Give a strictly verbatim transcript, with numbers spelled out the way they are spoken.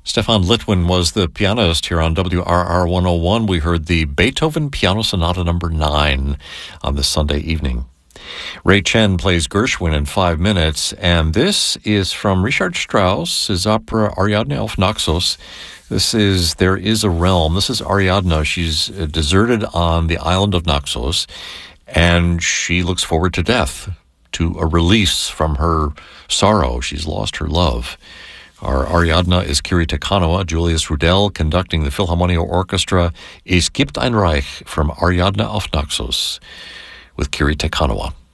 Stefan Litwin was the pianist here on W R R one oh one. We heard the Beethoven Piano Sonata number nine on this Sunday evening. Ray Chen plays Gershwin in five minutes, and this is from Richard Strauss, his opera Ariadne auf Naxos. This is There Is a Realm. This is Ariadne. She's deserted on the island of Naxos, and she looks forward to death, to a release from her sorrow. She's lost her love. Our Ariadne is Kiri Te Kanawa, Julius Rudel conducting the Philharmonia Orchestra. Es gibt ein Reich from Ariadne auf Naxos with Kiri Te Kanawa.